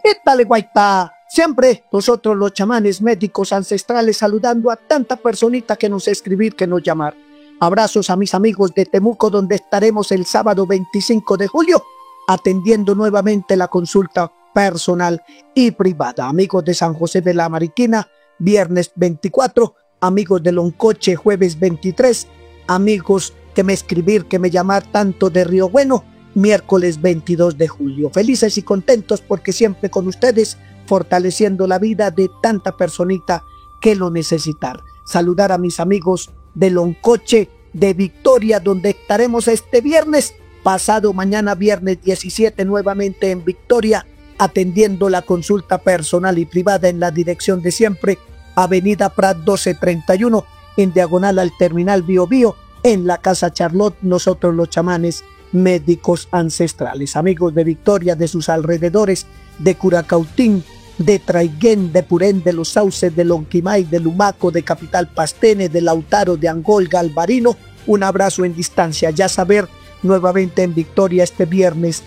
Dale guaita, siempre nosotros los chamanes médicos ancestrales saludando a tanta personita que nos escribir, que nos llamar. Abrazos a mis amigos de Temuco, donde estaremos el sábado 25 de julio atendiendo nuevamente la consulta personal y privada. Amigos de San José de la Mariquina, viernes 24, amigos de Loncoche, jueves 23, amigos que me escribir, que me llamar tanto de Río Bueno, miércoles 22 de julio. Felices y contentos porque siempre con ustedes, fortaleciendo la vida de tanta personita que lo necesitar. Saludar a mis amigos de Loncoche, de Victoria, donde estaremos este viernes, pasado mañana viernes 17 nuevamente en Victoria, atendiendo la consulta personal y privada en la dirección de siempre, Avenida Prat 1231, en diagonal al Terminal Bio Bio, en la Casa Charlotte, nosotros los chamanes médicos ancestrales. Amigos de Victoria, de sus alrededores, de Curacautín, de Traiguén, de Purén, de Los Sauces, de Lonquimay, de Lumaco, de Capital Pastene, de Lautaro, de Angol, Galvarino, un abrazo en distancia. Ya saber, nuevamente en Victoria este viernes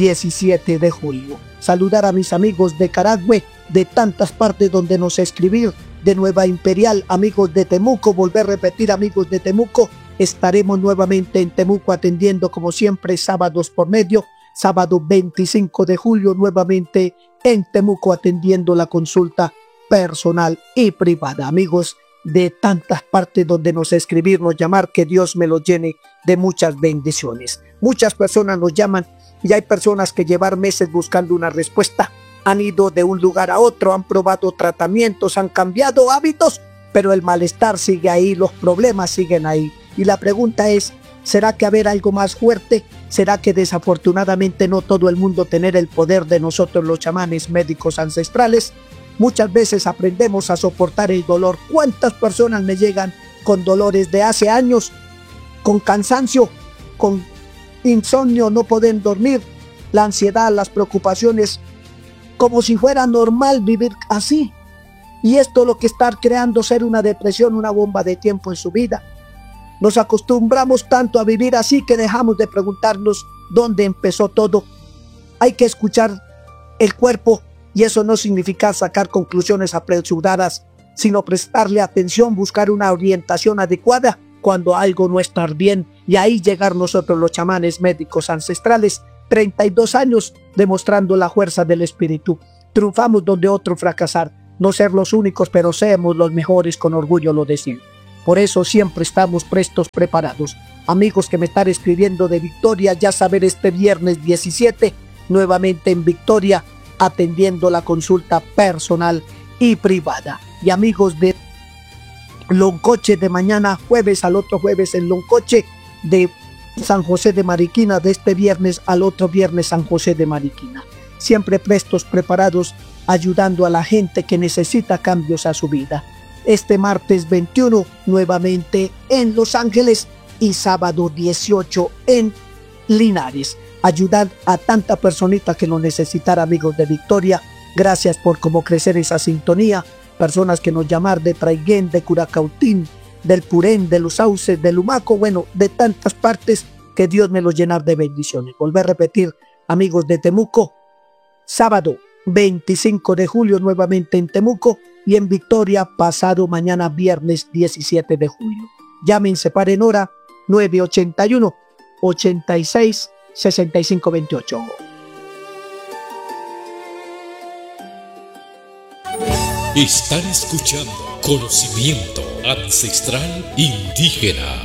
17 de julio. Saludar a mis amigos de Caragüe, de tantas partes donde nos escribir, de Nueva Imperial, amigos de Temuco, volver a repetir, amigos de Temuco, estaremos nuevamente en Temuco atendiendo como siempre sábados por medio, sábado 25 de julio nuevamente en Temuco atendiendo la consulta personal y privada. Amigos de tantas partes donde nos escribir, nos llamar, que Dios me los llene de muchas bendiciones. Muchas personas nos llaman y hay personas que llevar meses buscando una respuesta. Han ido de un lugar a otro, han probado tratamientos, han cambiado hábitos, pero el malestar sigue ahí, los problemas siguen ahí. Y la pregunta es, ¿será que haber algo más fuerte? ¿Será que desafortunadamente no todo el mundo tener el poder de nosotros los chamanes médicos ancestrales? Muchas veces aprendemos a soportar el dolor. ¿Cuántas personas me llegan con dolores de hace años, con cansancio, con insomnio, no pueden dormir, la ansiedad, las preocupaciones, como si fuera normal vivir así? Y esto lo que está creando ser una depresión, una bomba de tiempo en su vida. Nos acostumbramos tanto a vivir así que dejamos de preguntarnos dónde empezó todo. Hay que escuchar el cuerpo y eso no significa sacar conclusiones apresuradas, sino prestarle atención, buscar una orientación adecuada cuando algo no está bien y ahí llegar nosotros los chamanes médicos ancestrales, 32 años demostrando la fuerza del espíritu. Triunfamos donde otros fracasar, no ser los únicos, pero seamos los mejores, con orgullo lo decimos. Por eso siempre estamos prestos, preparados. Amigos que me están escribiendo de Victoria, ya saber este viernes 17, nuevamente en Victoria, atendiendo la consulta personal y privada. Y amigos de Loncoche, de mañana jueves al otro jueves en Loncoche, de San José de Mariquina, de este viernes al otro viernes San José de Mariquina. Siempre prestos, preparados, ayudando a la gente que necesita cambios a su vida. Este martes 21 nuevamente en Los Ángeles y sábado 18 en Linares. Ayudar a tanta personita que lo necesitara, amigos de Victoria. Gracias por cómo crecer esa sintonía. Personas que nos llamar de Traiguén, de Curacautín, del Purén, de Los Sauces, de Lumaco, bueno, de tantas partes, que Dios me los llenar de bendiciones. Volver a repetir, amigos de Temuco, sábado 25 de julio nuevamente en Temuco y en Victoria pasado mañana viernes 17 de julio. Llamen, separen hora 981 86 65 28. Están escuchando Conocimiento Ancestral Indígena.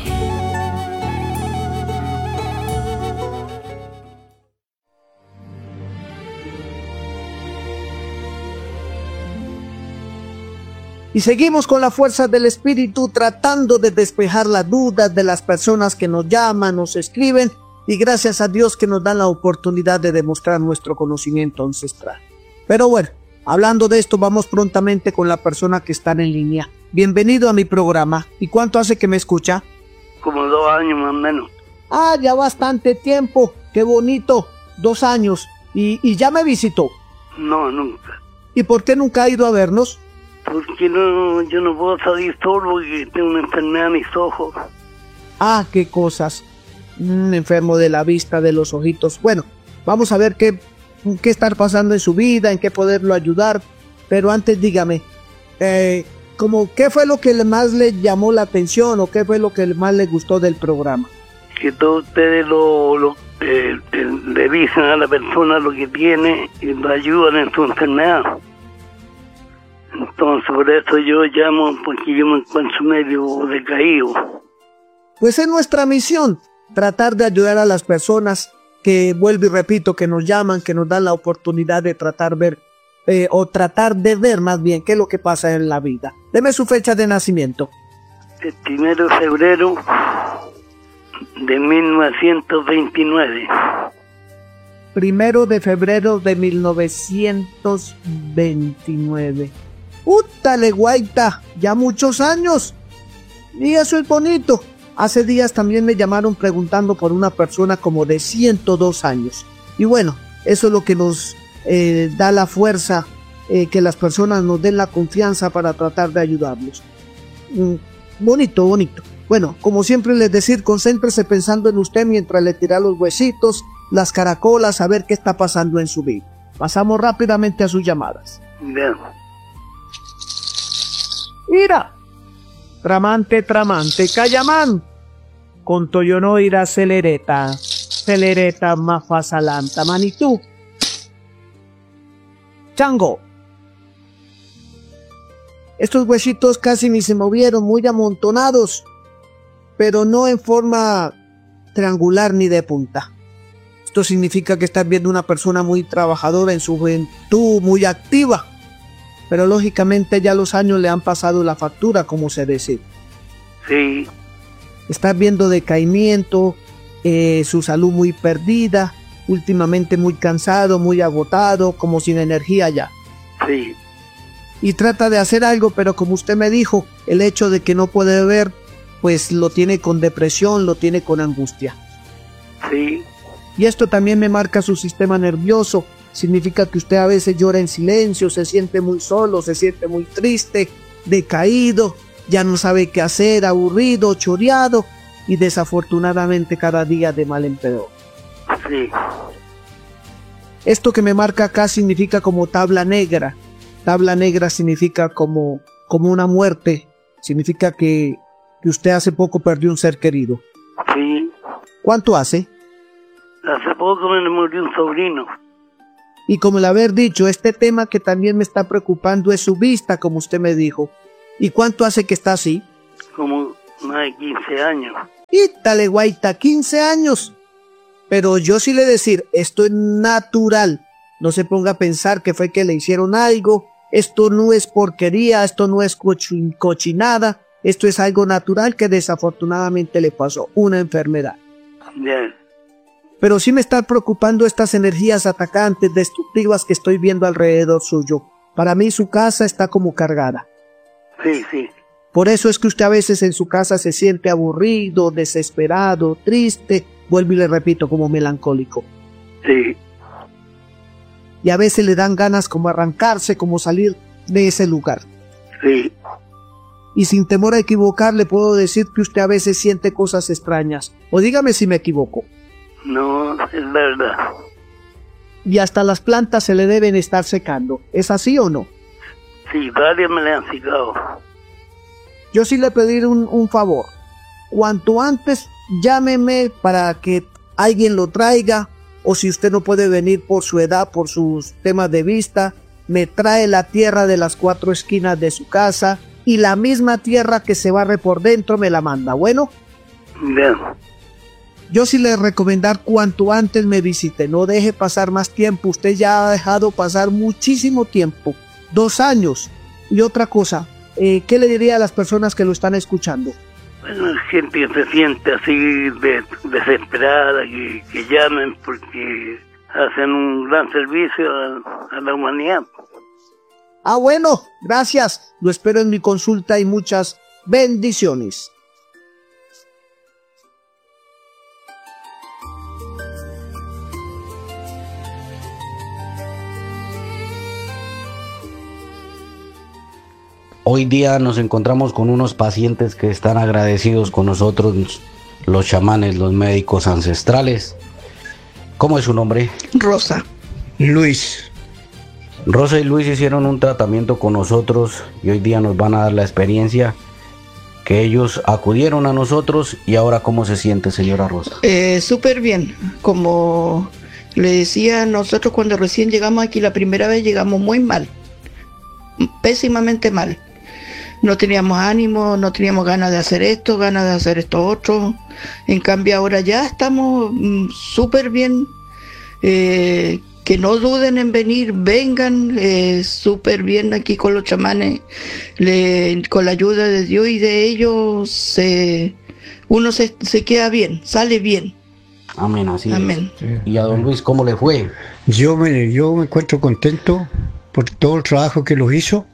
Y seguimos con la fuerza del espíritu tratando de despejar las dudas de las personas que nos llaman, nos escriben y gracias a Dios que nos dan la oportunidad de demostrar nuestro conocimiento ancestral. Pero bueno, hablando de esto, vamos prontamente con la persona que está en línea. Bienvenido a mi programa. ¿Y cuánto hace que me escucha? Como 2 años más o menos. Ah, ya bastante tiempo. Qué bonito. 2 años. ¿Y ya me visitó? No, nunca. ¿Y por qué nunca ha ido a vernos? Porque no, yo no puedo salir solo porque tengo una enfermedad en mis ojos. Ah, qué cosas. Enfermo de la vista, de los ojitos. Bueno, vamos a ver qué qué estar pasando en su vida, en qué poderlo ayudar. Pero antes dígame, como qué fue lo que más le llamó la atención o qué fue lo que más le gustó del programa. Que todos ustedes le dicen a la persona lo que tiene y lo ayudan en su enfermedad. Entonces por eso yo llamo, porque yo me encuentro medio decaído. Pues es nuestra misión, tratar de ayudar a las personas que, vuelvo y repito, que nos llaman, que nos dan la oportunidad de tratar de ver más bien qué es lo que pasa en la vida. Deme su fecha de nacimiento. El 1 de febrero de 1929. 1 de febrero de 1929. ¡Útale, guaita! Ya muchos años. Y eso es bonito. Hace días también me llamaron preguntando por una persona como de 102 años. Y bueno, eso es lo que nos da la fuerza, que las personas nos den la confianza para tratar de ayudarlos. Bonito, bonito. Bueno, como siempre les decir, concéntrese pensando en usted mientras le tira los huesitos, las caracolas, a ver qué está pasando en su vida. Pasamos rápidamente a sus llamadas. Bien. Ira, tramante, Cayamán, con Toyono ira celereta mafasalanta, manitú. Chango. Estos huesitos casi ni se movieron, muy amontonados, pero no en forma triangular ni de punta. Esto significa que estás viendo una persona muy trabajadora en su juventud, muy activa. Pero lógicamente ya los años le han pasado la factura, como se dice. Sí. Estás viendo decaimiento, su salud muy perdida, últimamente muy cansado, muy agotado, como sin energía ya. Sí. Y trata de hacer algo, pero como usted me dijo, el hecho de que no puede ver, pues lo tiene con depresión, lo tiene con angustia. Sí. Y esto también me marca su sistema nervioso. Significa que usted a veces llora en silencio, se siente muy solo, se siente muy triste, decaído, ya no sabe qué hacer, aburrido, choreado y desafortunadamente cada día de mal en peor. Sí. Esto que me marca acá significa como tabla negra. Tabla negra significa como una muerte. Significa que usted hace poco perdió un ser querido. Sí. ¿Cuánto hace? Hace poco me murió un sobrino. Y como el haber dicho, este tema que también me está preocupando es su vista, como usted me dijo. ¿Y cuánto hace que está así? Como más de 15 años. Ítale, guaita, 15 años. Pero yo sí le decir, esto es natural. No se ponga a pensar que fue que le hicieron algo. Esto no es porquería, esto no es cochinada. Esto es algo natural que desafortunadamente le pasó, una enfermedad. Bien. Pero sí me están preocupando estas energías atacantes, destructivas que estoy viendo alrededor suyo. Para mí su casa está como cargada. Sí, sí. Por eso es que usted a veces en su casa se siente aburrido, desesperado, triste, vuelvo y le repito, como melancólico. Sí. Y a veces le dan ganas como arrancarse, como salir de ese lugar. Sí. Y sin temor a equivocar le puedo decir que usted a veces siente cosas extrañas. O dígame si me equivoco. No, es verdad. Y hasta las plantas se le deben estar secando. ¿Es así o no? Sí, varias me le han secado. Yo sí le pediré un favor. Cuanto antes llámeme para que alguien lo traiga. O si usted no puede venir por su edad, por sus temas de vista, me trae la tierra de las 4 esquinas de su casa. Y la misma tierra que se barre por dentro me la manda. ¿Bueno? Bien. Yo sí le recomendar cuanto antes me visite, no deje pasar más tiempo, usted ya ha dejado pasar muchísimo tiempo, 2 años. Y otra cosa, ¿qué le diría a las personas que lo están escuchando? Bueno, gente que se siente así desesperada, que llamen porque hacen un gran servicio a la humanidad. Ah, bueno, gracias, lo espero en mi consulta y muchas bendiciones. Hoy día nos encontramos con unos pacientes que están agradecidos con nosotros, los chamanes, los médicos ancestrales. ¿Cómo es su nombre? Rosa. Luis. Rosa y Luis hicieron un tratamiento con nosotros y hoy día nos van a dar la experiencia que ellos acudieron a nosotros. Y ahora, ¿cómo se siente, señora Rosa? Súper bien. Como le decía, nosotros cuando recién llegamos aquí la primera vez llegamos muy mal, pésimamente mal. No teníamos ánimo, no teníamos ganas de hacer esto otro. En cambio ahora ya estamos súper bien. Que no duden en venir, vengan, súper bien aquí con los chamanes, con la ayuda de Dios y de ellos, uno se queda bien, sale bien. Amén, así Amén. es. ¿Y a don Luis cómo le fue? Yo me encuentro contento por todo el trabajo que los hizo.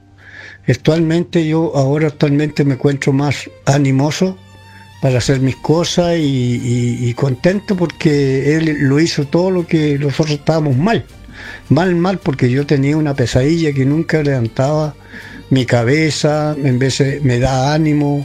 Actualmente me encuentro más animoso para hacer mis cosas y contento porque él lo hizo todo lo que nosotros estábamos mal, porque yo tenía una pesadilla que nunca levantaba mi cabeza, en vez me da ánimo,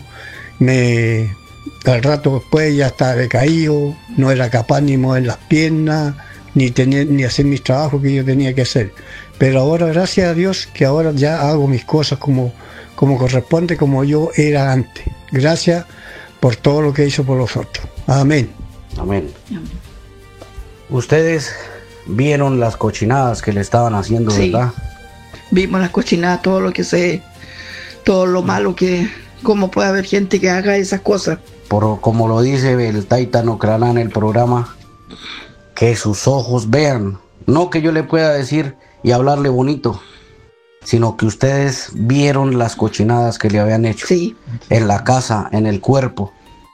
al rato después ya estaba decaído, no era capaz ni mover las piernas, ni hacer mis trabajos que yo tenía que hacer. Pero ahora, gracias a Dios, que ahora ya hago mis cosas como corresponde, como yo era antes. Gracias por todo lo que hizo por nosotros. Amén. Amén. Ustedes vieron las cochinadas que le estaban haciendo, Sí. ¿verdad? Vimos las cochinadas, todo lo malo que, cómo puede haber gente que haga esas cosas. Como lo dice el Taitano Crana en el programa, que sus ojos vean. No que yo le pueda decir y hablarle bonito, sino que ustedes vieron las cochinadas que le habían hecho. Sí. En la casa, en el cuerpo.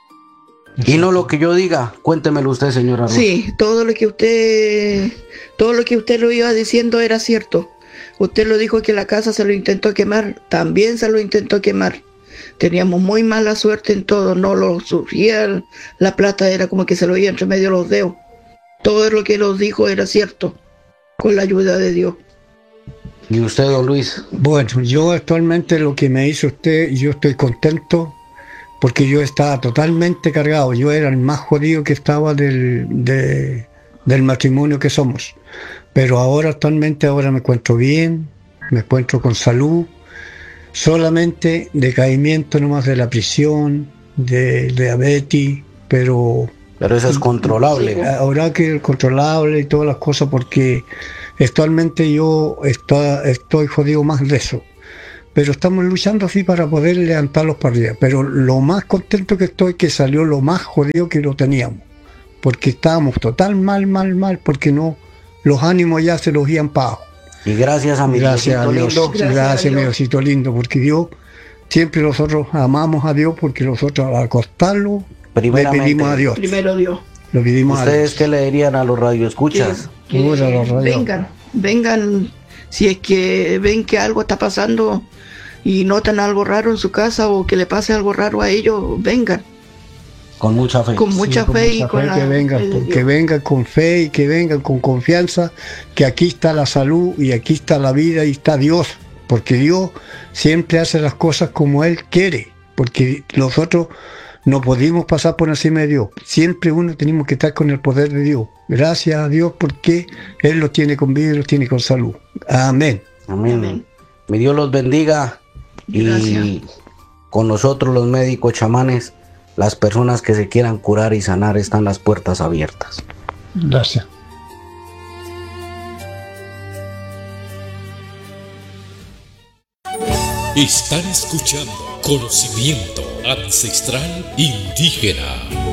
Y no lo que yo diga, cuéntemelo usted, señora Rosa. Sí, todo lo que usted lo iba diciendo era cierto. Usted lo dijo que la casa se lo intentó quemar, también se lo intentó quemar. Teníamos muy mala suerte en todo, no lo surgía, la plata era como que se lo iba entre medio de los dedos. Todo lo que nos dijo era cierto, con la ayuda de Dios. ¿Y usted, don Luis? Bueno, yo actualmente lo que me hizo usted, yo estoy contento porque yo estaba totalmente cargado. Yo era el más jodido que estaba del matrimonio que somos. Pero actualmente me encuentro bien, me encuentro con salud, solamente decaimiento nomás de la prisión, de diabetes, pero eso es controlable. Ahora que es controlable y todas las cosas, porque actualmente yo estoy jodido más de eso. Pero estamos luchando así para poder levantarlos para arriba. Pero lo más contento que estoy que salió lo más jodido que lo teníamos. Porque estábamos total mal, porque no, los ánimos ya se los iban para abajo. Y gracias a mi Diosito lindo. Gracias mi Diosito lindo, porque Dios, siempre nosotros amamos a Dios, porque nosotros al acostarlo le pedimos a Dios. Primero Dios. Lo pedimos a Dios. ¿Ustedes qué le dirían a los radioescuchas? Vengan, si es que ven que algo está pasando y notan algo raro en su casa o que le pase algo raro a ellos, vengan. Con mucha fe. Con mucha fe y con que vengan con fe y que vengan con confianza, que aquí está la salud y aquí está la vida y está Dios, porque Dios siempre hace las cosas como Él quiere, porque nosotros no podemos pasar por encima de Dios, siempre uno tenemos que estar con el poder de Dios. Gracias a Dios porque Él los tiene con vida y los tiene con salud. Amén. Amén. Mi Dios los bendiga. Gracias. Y con nosotros los médicos chamanes, las personas que se quieran curar y sanar, están las puertas abiertas. Gracias. Están escuchando Conocimiento Ancestral Indígena.